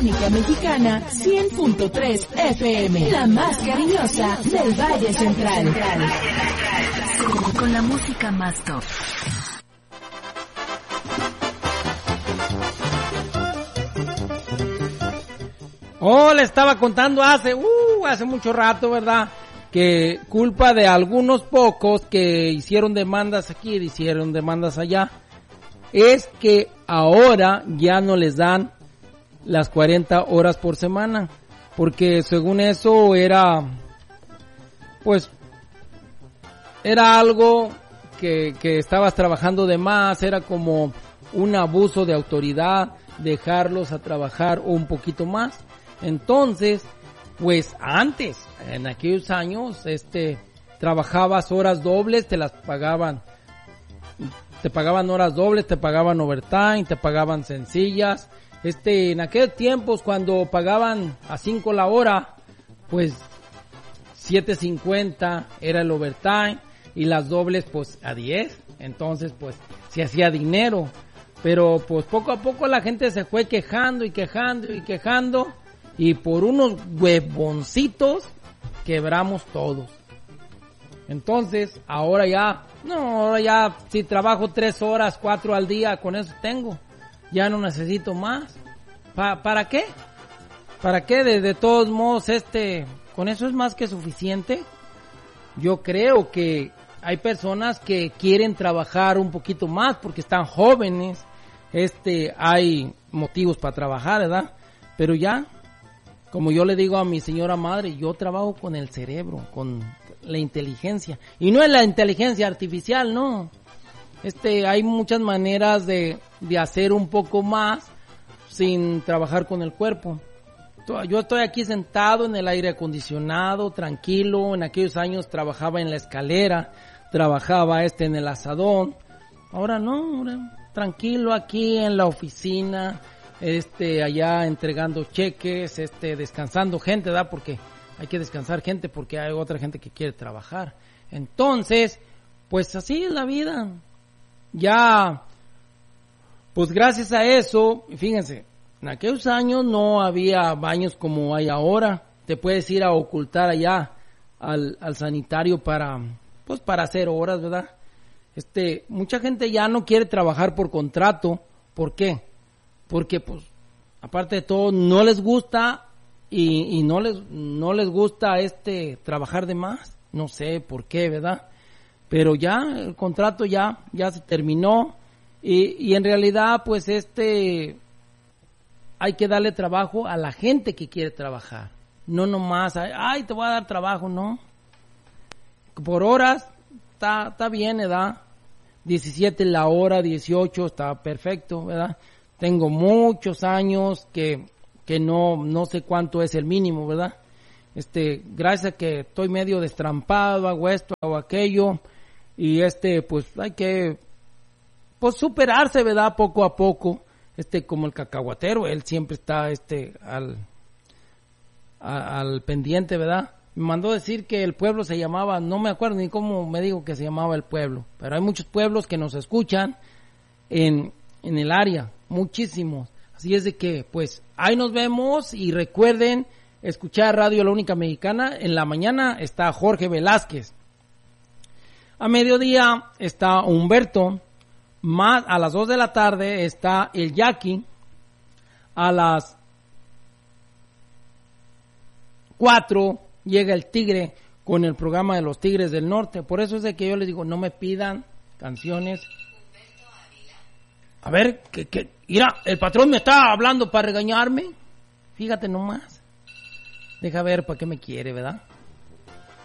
única mexicana, 100.3 FM, la más cariñosa del Valle Central. Con la música más top. Oh, le estaba contando hace mucho rato, ¿verdad? Que culpa de algunos pocos que hicieron demandas aquí, hicieron demandas allá, es que ahora ya no les dan las 40 horas por semana, porque según eso era algo que estabas trabajando de más, era como un abuso de autoridad, dejarlos a trabajar un poquito más. Entonces, pues antes, en aquellos años, trabajabas horas dobles, te pagaban horas dobles, te pagaban overtime, te pagaban sencillas. En aquellos tiempos cuando pagaban a 5 la hora, pues 7.50 era el overtime y las dobles pues a 10. Entonces pues se hacía dinero. Pero pues poco a poco la gente se fue quejando y por unos huevoncitos quebramos todos. Entonces ahora ya si trabajo 3 horas, 4 al día, con eso tengo. Ya no necesito más. ¿Para qué? ¿Para qué? De todos modos, con eso es más que suficiente. Yo creo que hay personas que quieren trabajar un poquito más porque están jóvenes. Hay motivos para trabajar, ¿verdad? Pero ya, como yo le digo a mi señora madre, yo trabajo con el cerebro, con la inteligencia. Y no es la inteligencia artificial, no. Hay muchas maneras de hacer un poco más sin trabajar con el cuerpo. Yo estoy aquí sentado en el aire acondicionado, tranquilo. En aquellos años trabajaba en la escalera, trabajaba en el asadón. Ahora no, ahora tranquilo aquí en la oficina, allá entregando cheques, descansando gente, ¿verdad? Porque hay que descansar gente porque hay otra gente que quiere trabajar. Entonces, pues así es la vida. Ya, pues gracias a eso, fíjense, en aquellos años no había baños como hay ahora. Te puedes ir a ocultar allá al sanitario para hacer horas, ¿verdad? Mucha gente ya no quiere trabajar por contrato. ¿Por qué? Porque pues, aparte de todo, no les gusta y no les gusta trabajar de más. No sé por qué, ¿verdad? Pero ya el contrato ya se terminó y en realidad pues hay que darle trabajo a la gente que quiere trabajar, no nomás te voy a dar trabajo, no. Por horas está bien, ¿verdad? 17 la hora, 18 está perfecto, ¿verdad? Tengo muchos años que no sé cuánto es el mínimo, ¿verdad? Gracias a que estoy medio destrampado, hago esto, hago aquello. Y pues hay que pues superarse, ¿verdad? Poco a poco. Como el cacahuatero, él siempre está al pendiente, ¿verdad? Me mandó decir que el pueblo se llamaba, no me acuerdo ni cómo me dijo que se llamaba el pueblo, pero hay muchos pueblos que nos escuchan en el área, muchísimos. Así es de que, pues, ahí nos vemos y recuerden escuchar Radio La Única Mexicana. En la mañana está Jorge Velázquez. A mediodía está Humberto, más a las 2 de la tarde está el Jackie, a las 4 llega el Tigre con el programa de los Tigres del Norte. Por eso es de que yo les digo, no me pidan canciones. A ver, mira, el patrón me está hablando para regañarme. Fíjate nomás. Deja ver para qué me quiere, ¿verdad?